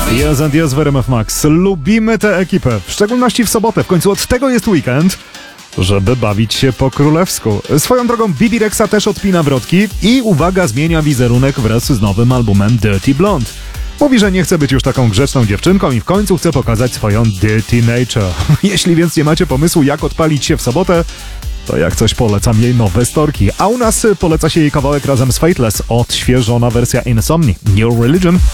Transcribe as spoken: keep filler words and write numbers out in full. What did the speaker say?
Yes and yes w R M F Max. Lubimy tę ekipę, w szczególności w sobotę. W końcu od tego jest weekend, żeby bawić się po królewsku. Swoją drogą Bibi Rexa też odpina wrotki i uwaga, zmienia wizerunek wraz z nowym albumem Dirty Blonde. Mówi, że nie chce być już taką grzeczną dziewczynką i w końcu chce pokazać swoją dirty nature. Jeśli więc nie macie pomysłu, jak odpalić się w sobotę, to jak coś polecam jej nowe storki. A u nas poleca się jej kawałek razem z Fateless, odświeżona wersja Insomni, New Religion.